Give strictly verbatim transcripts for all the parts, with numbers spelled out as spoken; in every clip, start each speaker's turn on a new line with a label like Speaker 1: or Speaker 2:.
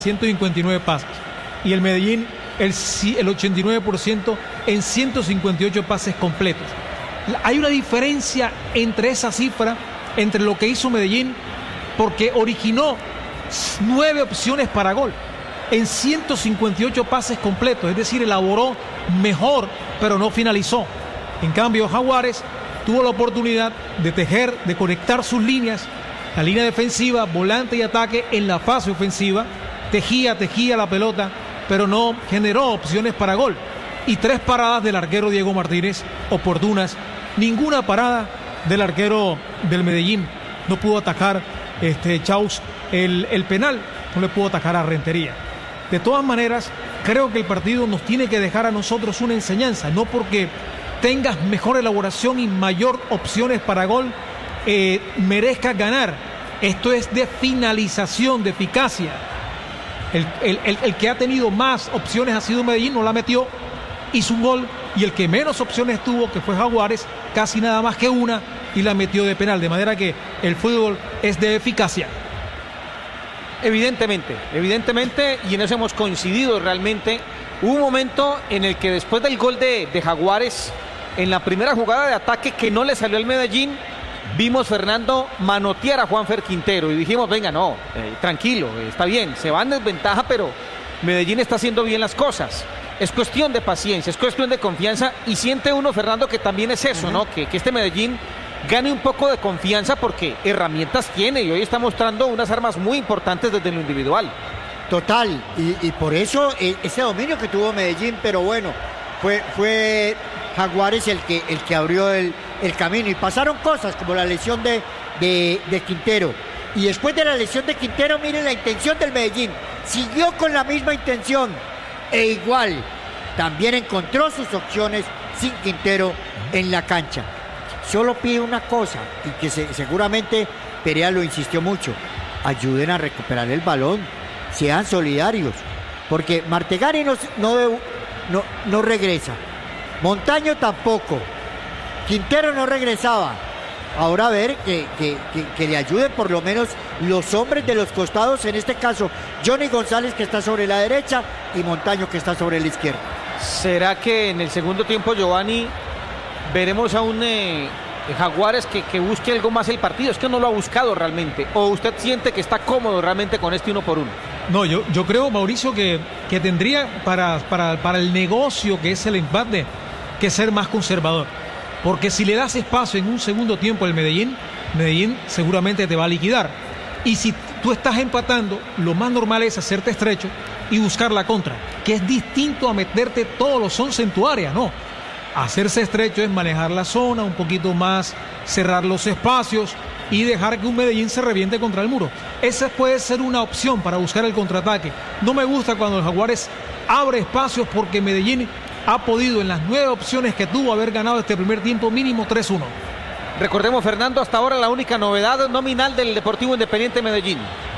Speaker 1: ciento cincuenta y nueve pases. Y el Medellín, el, el ochenta y nueve por ciento en ciento cincuenta y ocho pases completos. Hay una diferencia entre esa cifra, entre lo que hizo Medellín, porque originó nueve opciones para gol en ciento cincuenta y ocho pases completos, es decir, elaboró mejor, pero no finalizó. En cambio, Jaguares tuvo la oportunidad de tejer, de conectar sus líneas, la línea defensiva, volante y ataque en la fase ofensiva, tejía, tejía la pelota, pero no generó opciones para gol. Y tres paradas del arquero Diego Martínez oportunas, ninguna parada del arquero del Medellín. No pudo atacar este, Chaus el, el penal, no le pudo atacar a Rentería. De todas maneras, creo que el partido nos tiene que dejar a nosotros una enseñanza, no porque tengas mejor elaboración y mayor opciones para gol, eh, merezcas ganar. Esto es de finalización, de eficacia. El, el, el, el que ha tenido más opciones ha sido Medellín, no la metió, hizo un gol, y el que menos opciones tuvo, que fue Jaguares, casi nada más que una, y la metió de penal, de manera que el fútbol es de eficacia.
Speaker 2: Evidentemente, evidentemente, y en eso hemos coincidido realmente. Hubo un momento en el que después del gol de, de Jaguares, en la primera jugada de ataque que no le salió al Medellín, vimos Fernando manotear a Juanfer Quintero y dijimos, venga, no, eh, tranquilo, eh, está bien, se va en desventaja, pero Medellín está haciendo bien las cosas. Es cuestión de paciencia, es cuestión de confianza, y siente uno, Fernando, que también es eso, uh-huh. ¿no? Que, que este Medellín gane un poco de confianza porque herramientas tiene y hoy está mostrando unas armas muy importantes desde lo individual.
Speaker 3: Total, y, y por eso eh, ese dominio que tuvo Medellín, pero bueno, fue, fue Jaguares el que, el que abrió el, el camino, y pasaron cosas como la lesión de, de, de Quintero, y después de la lesión de Quintero, miren la intención del Medellín, siguió con la misma intención, e igual, también encontró sus opciones sin Quintero en la cancha. Solo pide una cosa, y que se, seguramente Perea lo insistió mucho: ayuden a recuperar el balón, sean solidarios, porque Martegani no, no, no, no regresa, Montaño tampoco, Quintero no regresaba. Ahora a ver que, que, que, que le ayuden por lo menos los hombres de los costados, en este caso Johnny González, que está sobre la derecha, y Montaño, que está sobre la izquierda.
Speaker 2: ¿Será que en el segundo tiempo, Giovanni, veremos a un eh, Jaguares que, que busque algo más el partido? Es que no lo ha buscado realmente. ¿O usted siente que está cómodo realmente con este uno por uno?
Speaker 1: No, yo, yo creo, Mauricio, que, que tendría para, para, para el negocio que es el empate que ser más conservador. Porque si le das espacio en un segundo tiempo al Medellín, Medellín seguramente te va a liquidar. Y si tú estás empatando, lo más normal es hacerte estrecho y buscar la contra, que es distinto a meterte todos los once en tu área, ¿no? Hacerse estrecho es manejar la zona, un poquito más, cerrar los espacios y dejar que un Medellín se reviente contra el muro. Esa puede ser una opción para buscar el contraataque. No me gusta cuando el Jaguares abre espacios, porque Medellín ha podido, en las nueve opciones que tuvo, haber ganado este primer tiempo mínimo tres uno.
Speaker 2: Recordemos, Fernando, hasta ahora la única novedad nominal del Deportivo Independiente Medellín.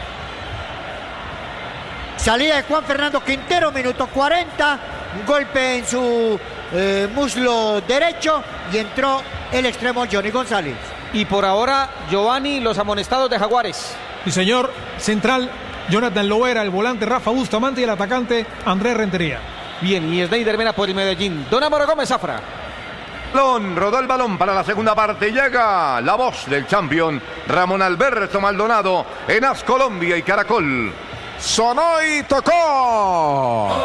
Speaker 3: Salida de Juan Fernando Quintero, minuto cuarenta, un golpe en su eh, muslo derecho, y entró el extremo Johnny González.
Speaker 2: Y por ahora, Giovanni, los amonestados de Jaguares.
Speaker 1: Sí, señor. Central, Jonathan Lovera, el volante Rafa Bustamante y el atacante Andrés Rentería.
Speaker 2: Bien, y Snyder Mena por el Medellín. Don Amaro Gómez Zafra.
Speaker 4: Balón, rodó el balón para la segunda parte. Llega la voz del campeón Ramón Alberto Maldonado en As Colombia y Caracol. Sonó y tocó.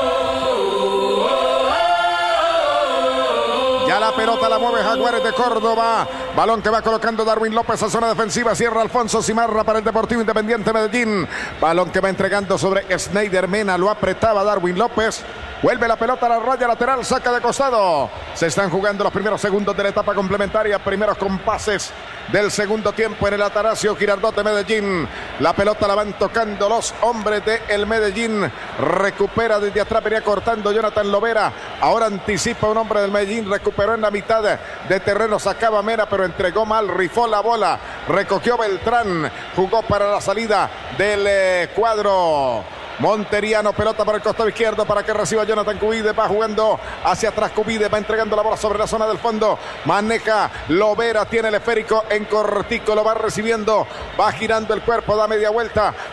Speaker 4: Ya la pelota la mueve Jaguares de Córdoba. Balón que va colocando Darwin López a zona defensiva. Cierra Alfonso Cimarra para el Deportivo Independiente Medellín. Balón que va entregando sobre Snyder Mena. Lo apretaba Darwin López. Vuelve la pelota a la raya lateral, saca de costado. Se están jugando los primeros segundos de la etapa complementaria, primeros compases del segundo tiempo en el Atanasio Girardot de Medellín. La pelota la van tocando los hombres de el Medellín. Recupera desde atrás, venía cortando Jonathan Lovera. Ahora anticipa un hombre del Medellín, recuperó en la mitad de terreno, sacaba Mena, pero entregó mal, rifó la bola, recogió Beltrán, jugó para la salida del eh, cuadro monteriano. Pelota para el costado izquierdo para que reciba Jonathan Cubide. Va jugando hacia atrás Cubide, va entregando la bola sobre la zona del fondo. Maneja Lovera, tiene el esférico en cortico, lo va recibiendo, va girando el cuerpo, da media vuelta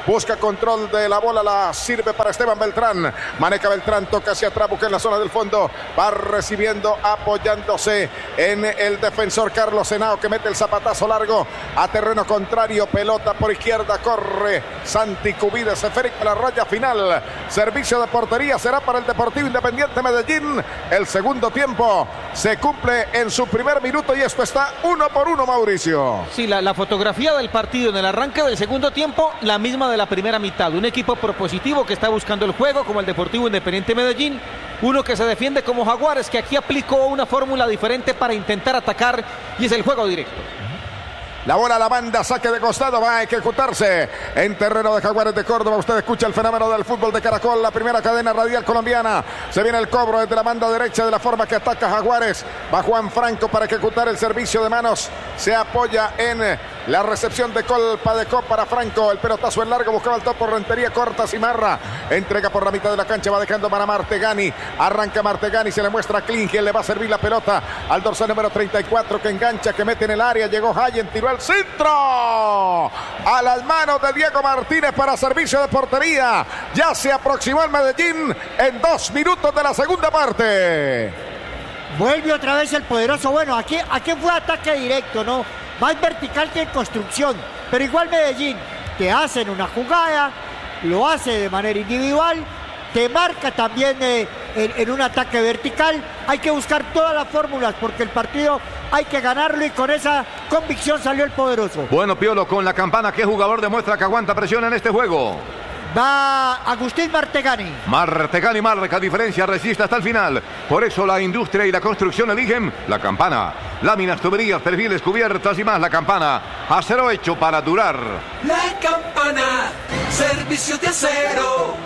Speaker 4: busca control de la bola, la sirve para Esteban Beltrán. Maneja Beltrán, toca hacia atrás, busca en la zona del fondo, va recibiendo, apoyándose en el defensor Carlos Henao, que mete el zapatazo largo a terreno contrario. Pelota por izquierda, corre Santi Cubides, esférica a la raya final. Servicio de portería será para el Deportivo Independiente Medellín. El segundo tiempo se cumple en su primer minuto y esto está uno por uno, Mauricio.
Speaker 2: Sí, la, la fotografía del partido en el arranque del segundo tiempo, la misma de la primera mitad. Un equipo propositivo que está buscando el juego, como el Deportivo Independiente Medellín. Uno que se defiende como Jaguares, que aquí aplicó una fórmula diferente para intentar atacar, y es el juego directo.
Speaker 4: La bola a la banda, saque de costado, va a ejecutarse en terreno de Jaguares de Córdoba. Usted escucha el fenómeno del fútbol de Caracol, la primera cadena radial colombiana. Se viene el cobro desde la banda derecha de la forma que ataca Jaguares. Va Juan Franco para ejecutar el servicio de manos. Se apoya en la recepción de Colpa de Cop para Franco. El pelotazo en largo, buscaba el topo, Rentería, corta Cimarra. Entrega por la mitad de la cancha, va dejando para Martegani. Arranca Martegani, se le muestra a Klinger, le va a servir la pelota al dorsal número treinta y cuatro que engancha, que mete en el área. Llegó Hayen, tiró al centro a las manos de Diego Martínez para servicio de portería. Ya se aproximó el Medellín en dos minutos de la segunda parte.
Speaker 3: Vuelve otra vez el poderoso. Bueno, aquí, aquí fue ataque directo, ¿no? Más vertical que en construcción. Pero igual Medellín te hacen una jugada, lo hace de manera individual, te marca también eh, en, en un ataque vertical. Hay que buscar todas las fórmulas porque el partido hay que ganarlo y con esa convicción salió el poderoso.
Speaker 5: Bueno, Piolo, con la campana, ¿qué jugador demuestra que aguanta presión en este juego?
Speaker 3: Va Agustín Martegani.
Speaker 5: Martegani marca diferencia, resiste hasta el final. Por eso la industria y la construcción eligen la campana. Láminas, tuberías, perfiles, cubiertas y más. La campana, acero hecho para durar.
Speaker 6: La campana, servicios de acero.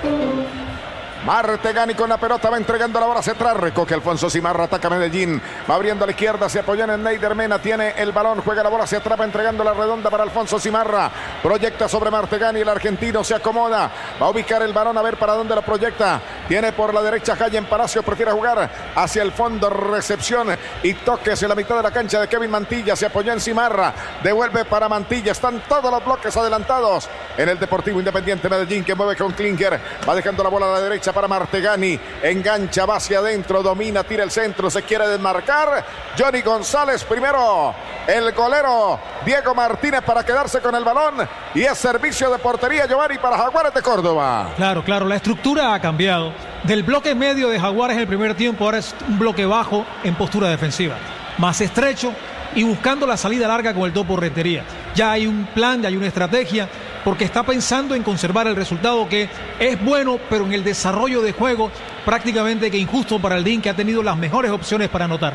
Speaker 4: Martegani con la pelota, va entregando la bola hacia atrás, recoge Alfonso Cimarra, ataca Medellín, va abriendo a la izquierda, se apoya en Neider Mena, tiene el balón, juega la bola hacia atrás, va entregando la redonda para Alfonso Cimarra, proyecta sobre Martegani, el argentino se acomoda, va a ubicar el balón a ver para dónde lo proyecta, tiene por la derecha Hayen Palacio, prefiere jugar hacia el fondo, recepción y toques en la mitad de la cancha de Kevin Mantilla, se apoyó en Cimarra, devuelve para Mantilla, están todos los bloques adelantados en el Deportivo Independiente Medellín, que mueve con Klinger, va dejando la bola a la derecha para Martegani, engancha, va hacia adentro, domina, tira el centro, se quiere desmarcar. Johnny González primero, el golero Diego Martínez para quedarse con el balón y es servicio de portería, Giovanni, para Jaguares de Córdoba.
Speaker 1: Claro, claro, la estructura ha cambiado. Del bloque medio de Jaguares en el primer tiempo, ahora es un bloque bajo en postura defensiva, más estrecho y buscando la salida larga con el topo Rentería. Ya hay un plan, ya hay una estrategia, porque está pensando en conservar el resultado, que es bueno, pero en el desarrollo de juego prácticamente que injusto para el D I N, que ha tenido las mejores opciones para anotar.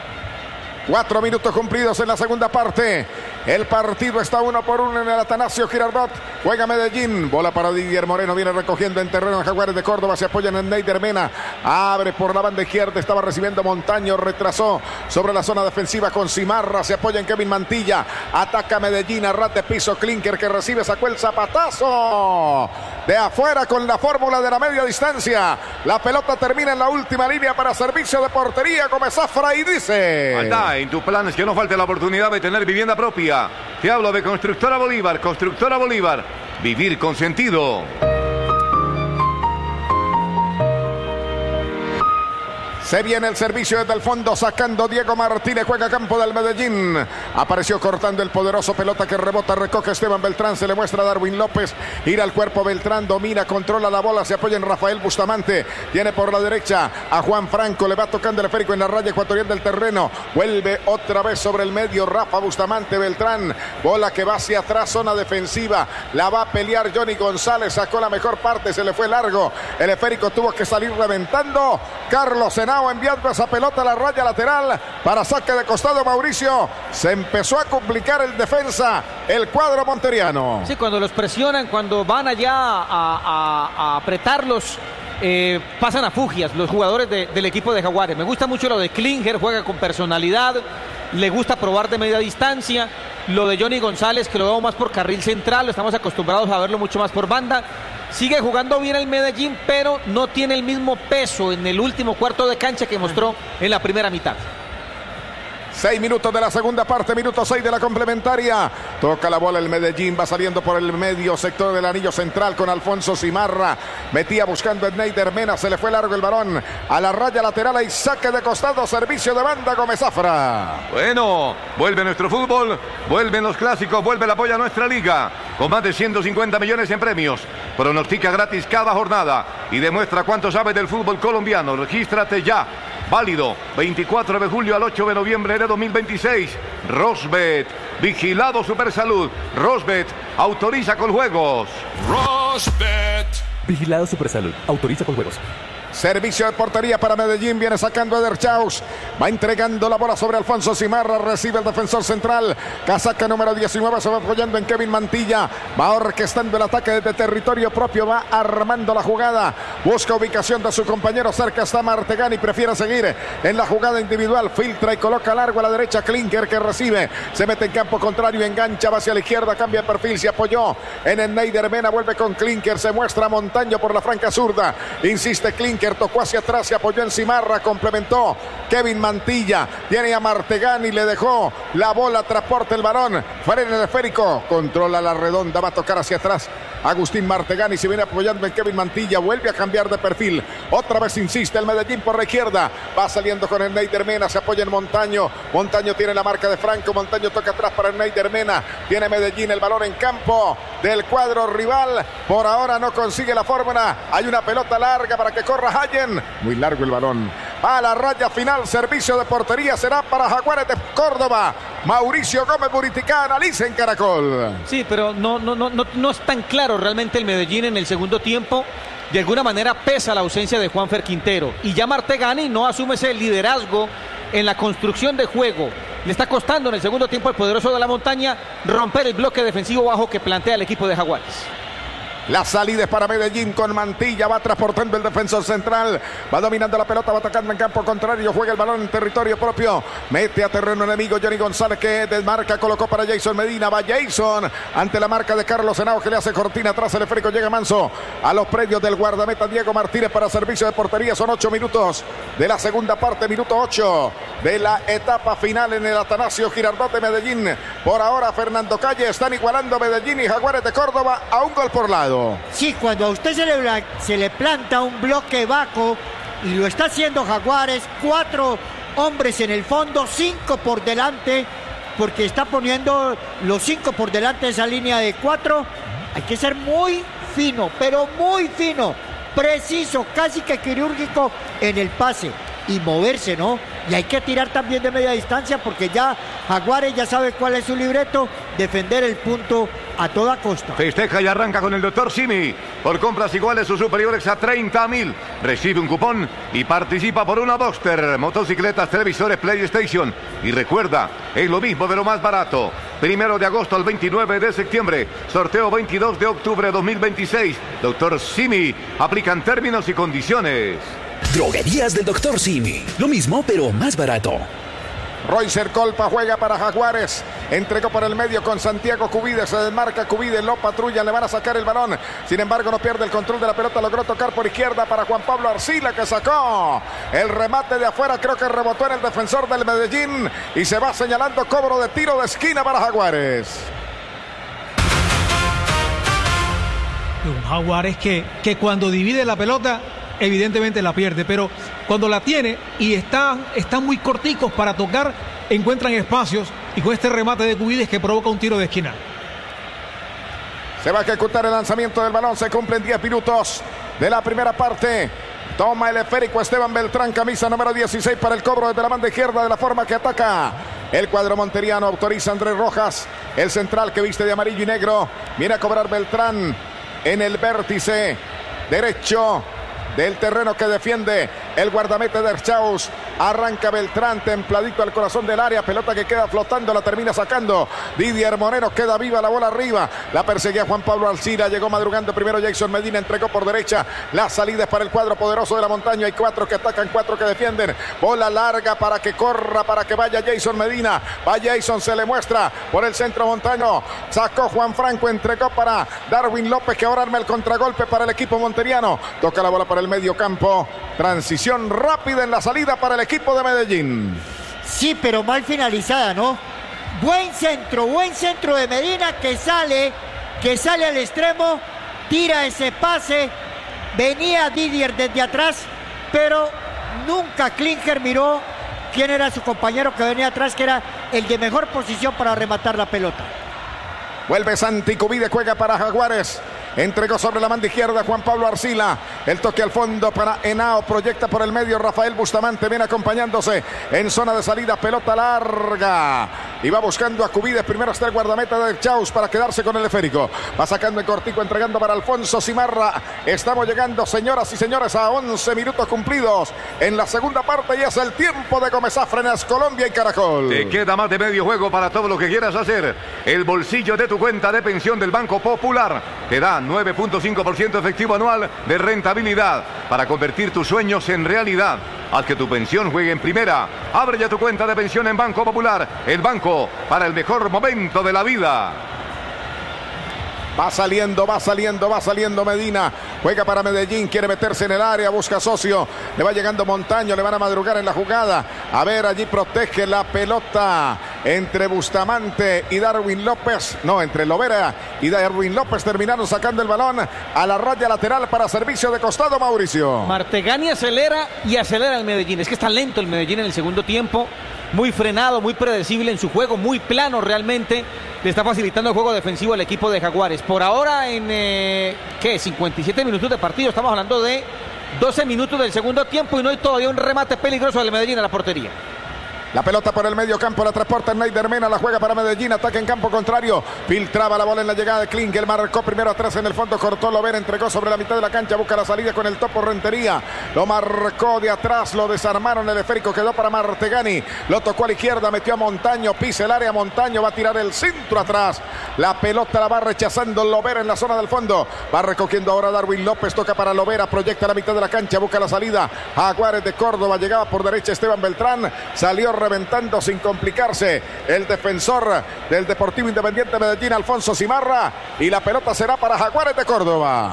Speaker 4: Cuatro minutos cumplidos en la segunda parte. El partido está uno por uno en el Atanasio Girardot. Juega Medellín. Bola para Didier Moreno. Viene recogiendo en terreno de Jaguares de Córdoba. Se apoyan en Neider Mena. Abre por la banda izquierda. Estaba recibiendo Montaño. Retrasó sobre la zona defensiva con Cimarra. Se apoya en Kevin Mantilla. Ataca Medellín. A ras de piso. Klinger que recibe. Sacó el zapatazo de afuera con la fórmula de la media distancia. La pelota termina en la última línea para servicio de portería. Gómez Zafra y dice:
Speaker 5: Anda, en tus planes que no falte la oportunidad de tener vivienda propia. Te hablo de Constructora Bolívar. Constructora Bolívar. Vivir con sentido.
Speaker 4: Se viene el servicio desde el fondo, sacando Diego Martínez, juega campo del Medellín. Apareció cortando el poderoso, pelota que rebota, recoge Esteban Beltrán, se le muestra a Darwin López. Ir al cuerpo Beltrán, domina, controla la bola, se apoya en Rafael Bustamante. Tiene por la derecha a Juan Franco, le va tocando el esférico en la raya ecuatorial del terreno. Vuelve otra vez sobre el medio, Rafa Bustamante, Beltrán. Bola que va hacia atrás, zona defensiva. La va a pelear Johnny González, sacó la mejor parte, se le fue largo. El esférico tuvo que salir reventando. Carlos Henao enviando esa pelota a la raya lateral para saque de costado. Mauricio, se empezó a complicar el defensa, el cuadro monteriano.
Speaker 2: Sí, cuando los presionan, cuando van allá a, a, a apretarlos, eh, pasan a fugias los jugadores de, del equipo de Jaguares. Me gusta mucho lo de Klinger, juega con personalidad, le gusta probar de media distancia. Lo de Johnny González, que lo veo más por carril central, lo estamos acostumbrados a verlo mucho más por banda. Sigue jugando bien el Medellín, pero no tiene el mismo peso en el último cuarto de cancha que mostró en la primera mitad.
Speaker 4: Seis minutos de la segunda parte, minuto seis de la complementaria. Toca la bola el Medellín, va saliendo por el medio sector del anillo central con Alfonso Simarra. Metía buscando a Sneider Mena, se le fue largo el balón a la raya lateral y saque de costado, servicio de banda Gómez Zafra.
Speaker 5: Bueno, vuelve nuestro fútbol, vuelven los clásicos, vuelve el apoyo a nuestra liga. Con más de ciento cincuenta millones en premios. Pronostica gratis cada jornada y demuestra cuánto sabe del fútbol colombiano. Regístrate ya. Válido veinticuatro de julio al ocho de noviembre de dos mil veintiséis. Rosbet, vigilado Supersalud. Rosbet, autoriza con juegos.
Speaker 7: Rosbet.
Speaker 8: Vigilado Supersalud, autoriza con juegos.
Speaker 4: Servicio de portería para Medellín, viene sacando a Eder Chaus, va entregando la bola sobre Alfonso Simarra, recibe el defensor central, casaca número diecinueve, se va apoyando en Kevin Mantilla, va orquestando el ataque desde territorio propio, va armando la jugada, busca ubicación de su compañero, cerca está Martegani, prefiere seguir en la jugada individual, filtra y coloca largo a la derecha, Klinker que recibe, se mete en campo contrario, engancha, va hacia la izquierda, cambia de perfil, se apoyó en el Sneider Mena, vuelve con Klinker, se muestra Montaño por la franca zurda, insiste Klinker, tocó hacia atrás, se apoyó en Simarra, complementó Kevin Mantilla, viene a Martegani, le dejó la bola, transporta el balón, frena el esférico, controla la redonda, va a tocar hacia atrás Agustín Martegani, se viene apoyando en Kevin Mantilla, vuelve a cambiar de perfil, otra vez insiste el Medellín por la izquierda, va saliendo con el Sneider Mena, se apoya en Montaño, Montaño tiene la marca de Franco, Montaño toca atrás para el Sneider Mena, tiene Medellín el balón en campo del cuadro rival, por ahora no consigue la fórmula, hay una pelota larga para que corra Hayen, muy largo el balón, a la raya final, servicio de portería será para Jaguares de Córdoba, Mauricio Gómez Buriticá analiza en Caracol.
Speaker 2: Sí, pero no, no, no, no, no es tan claro realmente el Medellín en el segundo tiempo. De alguna manera pesa la ausencia de Juanfer Quintero y ya Martegani no asume ese liderazgo en la construcción de juego. Le está costando en el segundo tiempo al poderoso de la montaña romper el bloque defensivo bajo que plantea el equipo de Jaguares.
Speaker 4: La salida es para Medellín con Mantilla, va transportando el defensor central, va dominando la pelota, va atacando en campo contrario, juega el balón en territorio propio, mete a terreno enemigo Johnny González que desmarca, colocó para Jason Medina, va Jason ante la marca de Carlos Henao que le hace cortina atrás, el esférico llega Manso a los predios del guardameta Diego Martínez para servicio de portería, son ocho minutos de la segunda parte, minuto ocho de la etapa final en el Atanasio Girardot de Medellín. Por ahora Fernando Calle están igualando Medellín y Jaguares de Córdoba a un gol por lado.
Speaker 3: Sí, cuando a usted se le, se le planta un bloque bajo y lo está haciendo Jaguares, cuatro hombres en el fondo, cinco por delante, porque está poniendo los cinco por delante de esa línea de cuatro, hay que ser muy fino, pero muy fino, preciso, casi que quirúrgico en el pase y moverse, ¿no? Y hay que tirar también de media distancia porque ya Jaguares ya sabe cuál es su libreto, defender el punto a toda costa.
Speaker 5: Festeja y arranca con el doctor Simi. Por compras iguales o superiores a treinta mil. Recibe un cupón y participa por una Boxster, motocicletas, televisores, PlayStation. Y recuerda, es lo mismo de lo más barato. Primero de agosto al veintinueve de septiembre. Sorteo veintidós de octubre de dos mil veintiséis. doctor Simi. Aplican términos y condiciones.
Speaker 8: Droguerías del doctor Simi. Lo mismo, pero más barato.
Speaker 4: Roycer Colpa juega para Jaguares, entregó por el medio con Santiago Cubide, se desmarca Cubide, lo patrullan, le van a sacar el balón, sin embargo no pierde el control de la pelota, logró tocar por izquierda para Juan Pablo Arcila que sacó el remate de afuera, creo que rebotó en el defensor del Medellín y se va señalando cobro de tiro de esquina para Jaguares.
Speaker 1: Un Jaguares que, que cuando divide la pelota evidentemente la pierde, pero cuando la tiene y están, están muy corticos para tocar, encuentran espacios y con este remate de Cubides que provoca un tiro de esquina.
Speaker 4: Se va a ejecutar el lanzamiento del balón, se cumplen diez minutos de la primera parte. Toma el esférico Esteban Beltrán, camisa número dieciséis para el cobro desde la banda izquierda de la forma que ataca el cuadro monteriano, autoriza Andrés Rojas, el central que viste de amarillo y negro, viene a cobrar Beltrán en el vértice derecho del terreno que defiende el guardameta de Erchaus. Arranca Beltrán, templadito al corazón del área, pelota que queda flotando, la termina sacando Didier Moreno, queda viva la bola arriba, la perseguía Juan Pablo Alcira, llegó madrugando primero Jason Medina, entregó por derecha, la salida es para el cuadro poderoso de la montaña, hay cuatro que atacan, cuatro que defienden, bola larga para que corra, para que vaya Jason Medina, va Jason, se le muestra por el centro montaño, sacó Juan Franco, entregó para Darwin López que ahora arma el contragolpe para el equipo monteriano, toca la bola para el medio campo, transición rápida en la salida para el equipo de Medellín.
Speaker 3: Sí, pero mal finalizada, ¿no? Buen centro, buen centro de Medina que sale, que sale al extremo, tira ese pase, venía Didier desde atrás, pero nunca Klinger miró quién era su compañero que venía atrás, que era el de mejor posición para rematar la pelota.
Speaker 4: Vuelve Santi Cubide, juega para Jaguares. Entregó sobre la banda izquierda Juan Pablo Arcila. El toque al fondo para Henao. Proyecta por el medio Rafael Bustamante. Viene acompañándose en zona de salida. Pelota larga. Y va buscando a Cubides. Primero está el guardameta del Chaus para quedarse con el esférico. Va sacando el cortico, entregando para Alfonso Simarra. Estamos llegando, señoras y señores, a once minutos cumplidos en la segunda parte. Y es el tiempo de Comezafrenas, Colombia y Caracol.
Speaker 5: Te queda más de medio juego para todo lo que quieras hacer. El bolsillo de tu cuenta de pensión del Banco Popular te da nueve punto cinco por ciento efectivo anual de rentabilidad para convertir tus sueños en realidad. Haz que tu pensión juegue en primera. Abre ya tu cuenta de pensión en Banco Popular, el banco para el mejor momento de la vida.
Speaker 4: Va saliendo, va saliendo, va saliendo Medina. Juega para Medellín, quiere meterse en el área, busca socio. Le va llegando Montaño, le van a madrugar en la jugada. A ver, allí protege la pelota entre Bustamante y Darwin López. No, entre Lovera y Darwin López terminaron sacando el balón a la raya lateral para servicio de costado, Mauricio.
Speaker 2: Martegani acelera y acelera el Medellín. Es que está lento el Medellín en el segundo tiempo. Muy frenado, muy predecible en su juego, muy plano realmente. Le está facilitando el juego defensivo al equipo de Jaguares. Por ahora en, eh, ¿qué? cincuenta y siete minutos de partido. Estamos hablando de doce minutos del segundo tiempo y no hay todavía un remate peligroso del Medellín a la portería.
Speaker 4: La pelota por el medio campo, la transporta Snyder Mena, la juega para Medellín, ataque en campo contrario, filtraba la bola en la llegada de Klinger, marcó primero atrás en el fondo, cortó Lovera, entregó sobre la mitad de la cancha, busca la salida con el topo Rentería, lo marcó de atrás, lo desarmaron, el esférico quedó para Martegani, lo tocó a la izquierda, metió a Montaño, pisa el área, Montaño va a tirar el centro atrás, la pelota la va rechazando Lovera en la zona del fondo, va recogiendo ahora Darwin López, toca para Lovera, proyecta la mitad de la cancha, busca la salida, Jaguares de Córdoba, llegaba por derecha Esteban Beltrán, salió reventando sin complicarse el defensor del Deportivo Independiente Medellín, Alfonso Simarra, y la pelota será para Jaguares de Córdoba.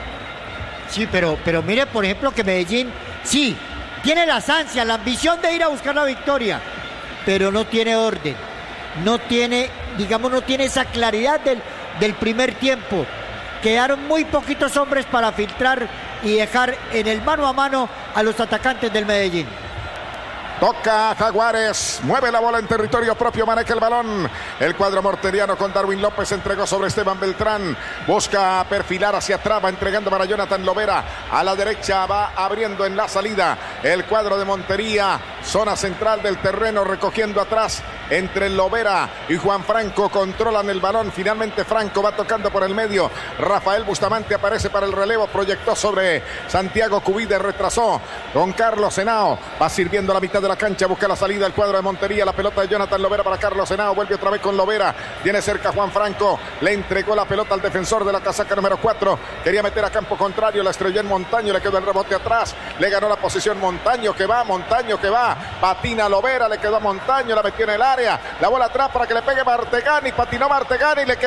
Speaker 3: Sí, pero, pero mire, por ejemplo, que Medellín sí tiene las ansias, la ambición de ir a buscar la victoria, pero no tiene orden, no tiene, digamos, no tiene esa claridad del, del primer tiempo. Quedaron muy poquitos hombres para filtrar y dejar en el mano a mano a los atacantes del Medellín.
Speaker 4: Toca Jaguares, mueve la bola en territorio propio, maneja el balón. El cuadro morteriano con Darwin López entregó sobre Esteban Beltrán. Busca perfilar hacia atrás, va entregando para Jonathan Lovera. A la derecha va abriendo en la salida el cuadro de Montería. Zona central del terreno, recogiendo atrás entre Lovera y Juan Franco. Controlan el balón. Finalmente Franco va tocando por el medio. Rafael Bustamante aparece para el relevo. Proyectó sobre Santiago Cubide, retrasó con Carlos Henao. Va sirviendo la mitad de la cancha, busca la salida el cuadro de Montería, la pelota de Jonathan Lovera para Carlos Henao, vuelve otra vez con Lovera, viene cerca Juan Franco, le entregó la pelota al defensor de la casaca número cuatro, quería meter a campo contrario, la estrelló en Montaño, le quedó el rebote atrás, le ganó la posición Montaño que va, Montaño que va, patina Lovera, le quedó a Montaño, la metió en el área, la bola atrás para que le pegue Martegani, patinó Martegani, le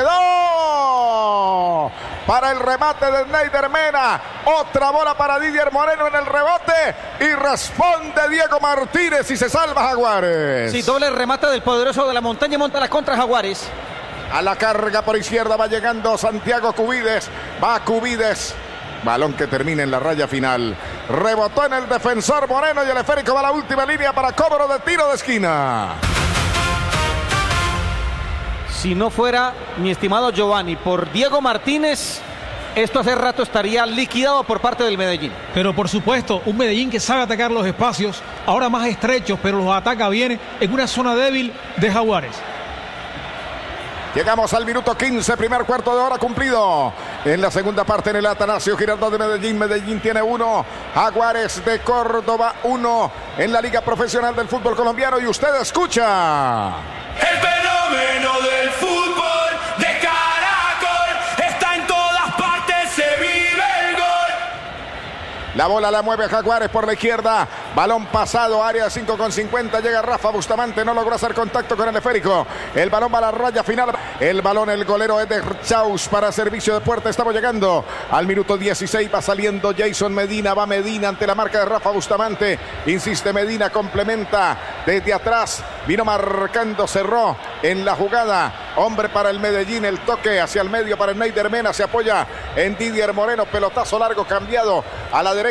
Speaker 4: quedó para el remate de Snyder Mena, otra bola para Didier Moreno en el rebote y responde Diego Martínez y se salva Jaguares.
Speaker 2: Sí, doble remate del poderoso de la Montaña, monta la contra Jaguares.
Speaker 4: A la carga por izquierda va llegando Santiago Cubides, va Cubides, balón que termina en la raya final, rebotó en el defensor Moreno y el esférico va a la última línea para cobro de tiro de esquina.
Speaker 2: Si no fuera, mi estimado Giovanni, por Diego Martínez, esto hace rato estaría liquidado por parte del Medellín.
Speaker 1: Pero por supuesto, un Medellín que sabe atacar los espacios, ahora más estrechos, pero los ataca bien en una zona débil de Jaguares.
Speaker 4: Llegamos al minuto quince, primer cuarto de hora cumplido. En la segunda parte en el Atanasio Girardot de Medellín. Medellín tiene uno, Jaguares de Córdoba uno en la Liga Profesional del Fútbol Colombiano. Y usted escucha.
Speaker 6: El fenómeno del fútbol de Caracol está en todas partes, se vive el gol.
Speaker 4: La bola la mueve Jaguares por la izquierda. Balón pasado, área cinco con cincuenta. Llega Rafa Bustamante, no logró hacer contacto con el esférico. El balón va a la raya final. El balón, el golero Eder Chaus para servicio de puerta. Estamos llegando al minuto dieciséis. Va saliendo Jason Medina. Va Medina ante la marca de Rafa Bustamante. Insiste Medina, complementa desde atrás, vino marcando, cerró en la jugada. Hombre para el Medellín, el toque hacia el medio para el Sneider Mena, se apoya en Didier Moreno, pelotazo largo cambiado a la derecha.